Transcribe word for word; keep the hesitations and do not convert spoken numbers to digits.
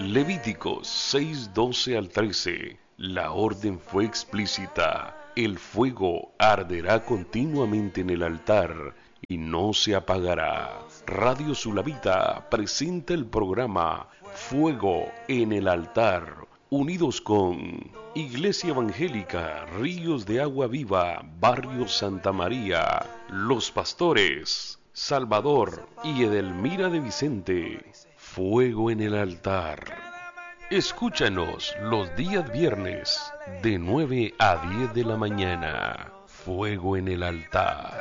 Levíticos seis, doce al trece. La orden fue explícita. El fuego arderá continuamente en el altar y no se apagará. Radio Sulavita presenta el programa Fuego en el altar, unidos con Iglesia Evangélica Ríos de Agua Viva, Barrio Santa María, Los Pastores, Salvador y Edelmira de Vicente. Fuego en el altar. Escúchanos los días viernes de nueve a diez de la mañana. Fuego en el altar.